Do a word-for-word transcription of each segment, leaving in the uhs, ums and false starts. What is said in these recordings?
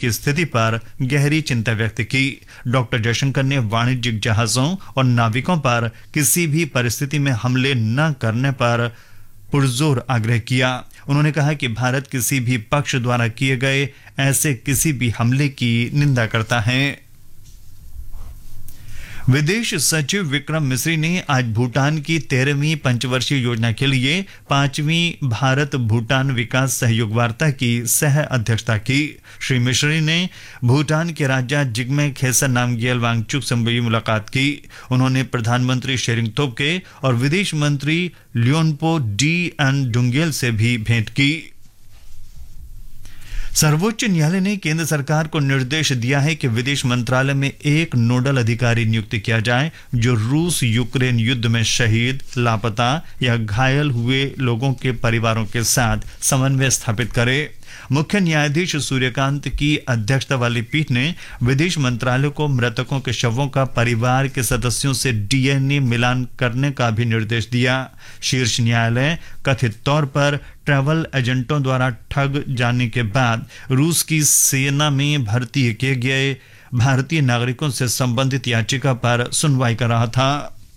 की स्थिति पर गहरी चिंता व्यक्त की। डॉक्टर जयशंकर ने वाणिज्यिक जहाजों और नाविकों पर किसी भी परिस्थिति में हमले न करने पर पुरजोर आग्रह किया। उन्होंने कहा कि भारत किसी भी पक्ष द्वारा किए गए ऐसे किसी भी हमले की निंदा करता है। विदेश सचिव विक्रम मिस्री ने आज भूटान की तेरहवीं पंचवर्षीय योजना के लिए पांचवीं भारत भूटान विकास सहयोग वार्ता की सह अध्यक्षता की। श्री मिस्री ने भूटान के राजा जिग्मे खेसर नामग्याल वांगचुक से भी मुलाकात की। उन्होंने प्रधानमंत्री शेरिंग तोब्गे और विदेश मंत्री लियोनपो डी एन डुंगेल से भी भेंट की। सर्वोच्च न्यायालय ने केंद्र सरकार को निर्देश दिया है कि विदेश मंत्रालय में एक नोडल अधिकारी नियुक्त किया जाए जो रूस यूक्रेन युद्ध में शहीद, लापता या घायल हुए लोगों के परिवारों के साथ समन्वय स्थापित करे। मुख्य न्यायाधीश सूर्यकांत की अध्यक्षता वाली पीठ ने विदेश मंत्रालय को मृतकों के शवों का परिवार के सदस्यों से डीएनए मिलान करने का भी निर्देश दिया। शीर्ष न्यायालय कथित तौर पर ट्रैवल एजेंटों द्वारा ठग जाने के बाद रूस की सेना में भर्ती किए गए भारतीय नागरिकों से संबंधित याचिका पर सुनवाई कर रहा था।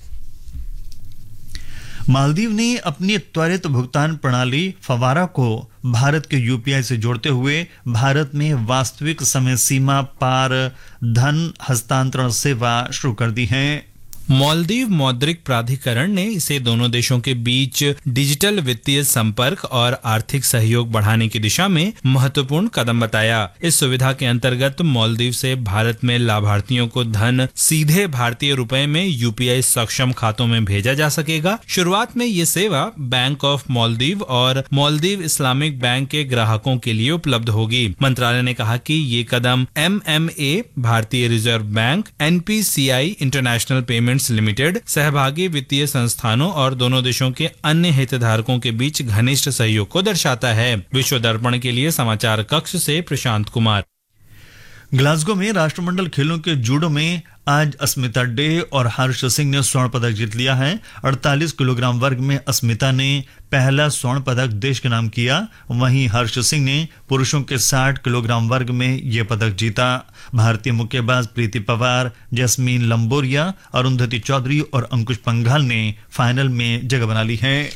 मालदीव ने अपनी त्वरित भुगतान प्रणाली फवारा को भारत के यूपीआई से जोड़ते हुए भारत में वास्तविक समय सीमा पार धन हस्तांतरण सेवा शुरू कर दी है। मालदीव मौद्रिक प्राधिकरण ने इसे दोनों देशों के बीच डिजिटल वित्तीय संपर्क और आर्थिक सहयोग बढ़ाने की दिशा में महत्वपूर्ण कदम बताया। इस सुविधा के अंतर्गत मालदीव से भारत में लाभार्थियों को धन सीधे भारतीय रुपए में यूपीआई सक्षम खातों में भेजा जा सकेगा। शुरुआत में ये सेवा बैंक ऑफ मालदीव और मालदीव इस्लामिक बैंक के ग्राहकों के लिए उपलब्ध होगी। मंत्रालय ने कहा कि ये कदम एम एम ए, भारतीय reserve bank, N P C आई, इंटरनेशनल पेमेंट लिमिटेड, सहभागी वित्तीय संस्थानों और दोनों देशों के अन्य हितधारकों के बीच घनिष्ठ सहयोग को दर्शाता है। विश्व दर्पण के लिए समाचार कक्ष से प्रशांत कुमार। ग्लासगो में राष्ट्रमंडल खेलों के जूडो में आज अस्मिता डे और हर्ष सिंह ने स्वर्ण पदक जीत लिया है। अड़तालीस किलोग्राम वर्ग में अस्मिता ने पहला स्वर्ण पदक देश के नाम किया, वहीं हर्ष सिंह ने पुरुषों के साठ किलोग्राम वर्ग में यह पदक जीता। भारतीय मुक्केबाज प्रीति पवार, जैस्मीन लंबोरिया, अरुंधति चौधरी और अंकुश पंघाल ने फाइनल में जगह बना ली है।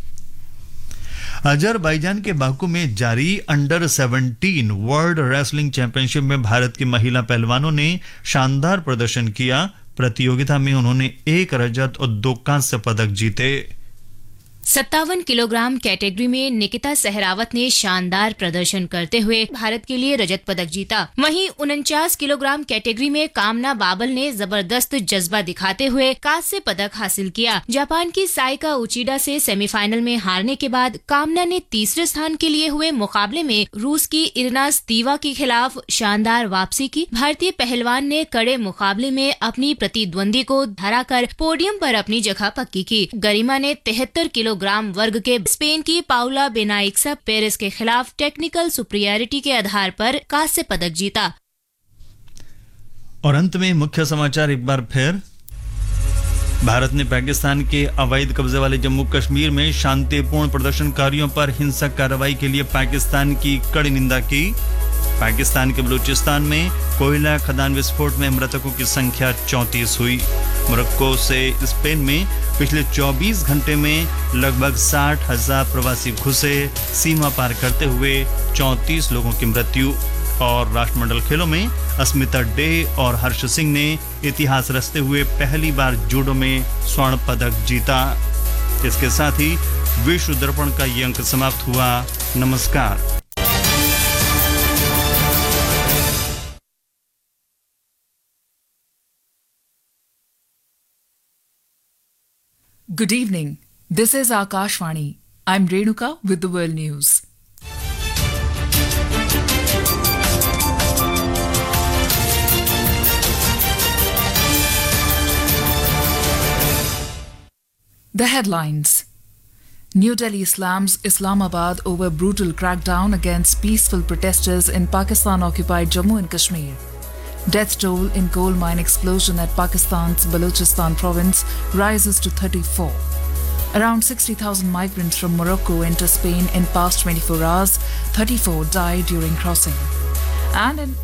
अजरबैजान के बाकू में जारी under seventeen world wrestling championship में भारत की महिला पहलवानों ने शानदार प्रदर्शन किया। प्रतियोगिता में उन्होंने एक रजत और दो कांस्य पदक जीते। सत्तावन किलोग्राम कैटेगरी में निकिता सहरावत ने शानदार प्रदर्शन करते हुए भारत के लिए रजत पदक जीता। वहीं उनचास किलोग्राम कैटेगरी में कामना बाबल ने जबरदस्त जज्बा दिखाते हुए कांस्य पदक हासिल किया। जापान की साइका उचिडा से सेमीफाइनल में हारने के बाद कामना ने तीसरे स्थान के लिए हुए मुकाबले में रूस की इरिना स्तीवा के खिलाफ शानदार वापसी की। भारतीय पहलवान ने कड़े मुकाबले में अपनी प्रतिद्वंदी को हराकर पोडियम पर अपनी जगह पक्की की। गरिमा ने तिहत्तर किलो ग्राम वर्ग के स्पेन की पाउला बेनाइक्सा पेरेस के खिलाफ टेक्निकल सुपीरियरिटी के आधार पर कांस्य पदक जीता। और अंत में मुख्य समाचार एक बार फिर। भारत ने पाकिस्तान के अवैध कब्जे वाले जम्मू कश्मीर में शांतिपूर्ण प्रदर्शनकारियों पर हिंसक कार्रवाई के लिए पाकिस्तान की कड़ी निंदा की। पाकिस्तान के बलूचिस्तान में कोयला खदान विस्फोट में मृतकों की संख्या चौंतीस हुई। मोरक्को से स्पेन में पिछले चौबीस घंटे में लगभग साठ हजार प्रवासी घुसे, सीमा पार करते हुए चौंतीस लोगों की मृत्यु। और राष्ट्रमंडल खेलों में अस्मिता डे और हर्ष सिंह ने इतिहास रचते हुए पहली बार जूडो में स्वर्ण पदक जीता। इसके साथ ही विश्व दर्पण का ये अंक समाप्त हुआ। नमस्कार। Good evening. This is Akashvani. I'm Renuka with the world news. The headlines. New Delhi slams Islamabad over brutal crackdown against peaceful protesters in Pakistan-occupied Jammu and Kashmir. Death toll in coal mine explosion at Pakistan's Balochistan province rises to thirty-four. Around sixty thousand migrants from Morocco enter Spain in past twenty-four hours. thirty-four died during crossing. And in